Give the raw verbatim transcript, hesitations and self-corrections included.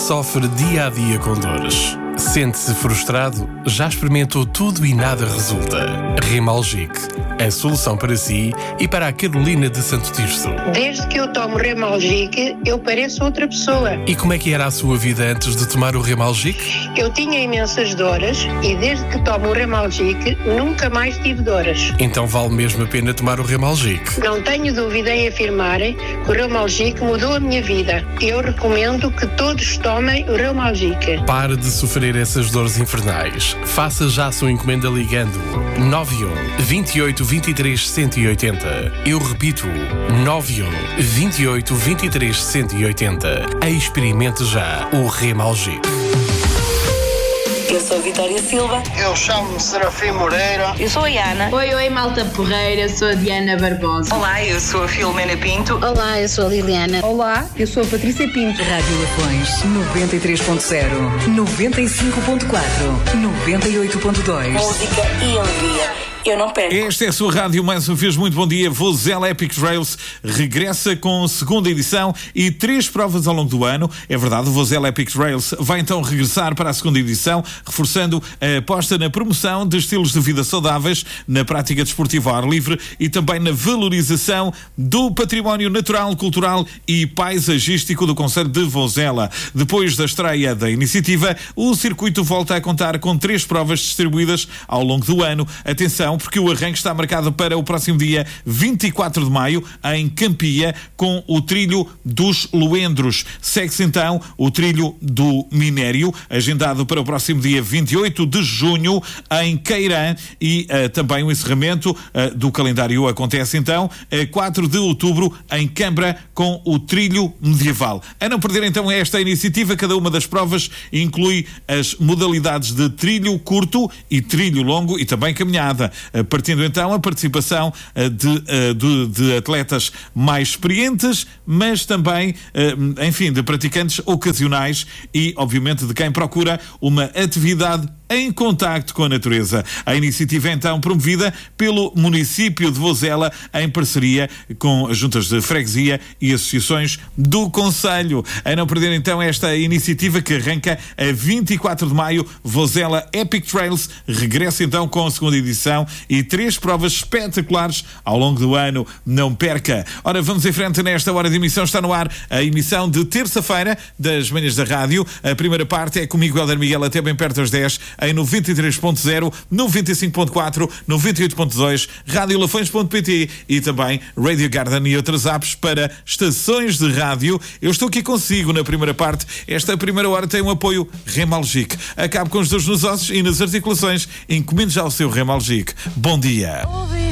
sofre dia a dia com dores? Sente-se frustrado? Já experimentou tudo e nada resulta? Remalgic, a solução para si e para a Carolina de Santo Tirso. Desde que eu tomo Remalgic, eu pareço outra pessoa. E como é que era a sua vida antes de tomar o Remalgic? Eu tinha imensas dores e desde que tomo o Remalgic, nunca mais tive dores. Então vale mesmo a pena tomar o Remalgic? Não tenho dúvida em afirmar que o Remalgic mudou a minha vida. Eu recomendo que todos tomem o Remalgic. Pare de sofrer essas dores infernais. Faça já a sua encomenda ligando nove um, vinte e oito, vinte e três, cento e oitenta. Eu repito, nove um, vinte e oito, vinte e três, cento e oitenta. Experimente já o Remalgic. Eu sou a Vitória Silva. Eu chamo-me Serafim Moreira. Eu sou a Ana. Oi, oi, malta porreira. Eu sou a Diana Barbosa. Olá, eu sou a Filomena Pinto. Olá, eu sou a Liliana. Olá, eu sou a Patrícia Pinto. Rádio Lafões, noventa e três ponto zero, noventa e cinco ponto quatro, noventa e oito ponto dois. Música e alegria. Eu não perco. Esta é a sua rádio, mais uma vez, muito bom dia. Vozela Epic Trails regressa com a segunda edição e três provas ao longo do ano. É verdade, o Vozela Epic Trails vai então regressar para a segunda edição, reforçando a aposta na promoção de estilos de vida saudáveis, na prática desportiva ao ar livre e também na valorização do património natural, cultural e paisagístico do concelho de Vozela. Depois da estreia da iniciativa, o circuito volta a contar com três provas distribuídas ao longo do ano. Atenção, porque o arranque está marcado para o próximo dia vinte e quatro de maio, em Campia, com o trilho dos Luendros. Segue-se então o trilho do Minério, agendado para o próximo dia vinte e oito de junho, em Queirã, e uh, também o encerramento uh, do calendário acontece então a quatro de outubro, em Cambra, com o trilho medieval. A não perder então esta iniciativa, cada uma das provas inclui as modalidades de trilho curto e trilho longo e também caminhada, partindo então a participação de, de, de atletas mais experientes, mas também, enfim, de praticantes ocasionais e, obviamente, de quem procura uma atividade em contacto com a natureza. A iniciativa é então promovida pelo município de Vozela em parceria com as juntas de freguesia e associações do concelho. A não perder então esta iniciativa que arranca a vinte e quatro de maio, Vozela Epic Trails regressa então com a segunda edição e três provas espetaculares ao longo do ano. Não perca! Ora, vamos em frente nesta hora de emissão. Está no ar a emissão de terça-feira das Manhãs da Rádio. A primeira parte é comigo, Helder Miguel, até bem perto das dez, em noventa e três ponto zero, noventa e cinco ponto quatro, noventa e oito ponto dois, rádio lafões ponto pt e também Radio Garden e outras apps para estações de rádio. Eu estou aqui consigo na primeira parte. Esta primeira hora tem um apoio Remalgic. Acabe com os dores nos ossos e nas articulações. Encomende já o seu Remalgic. Bom dia.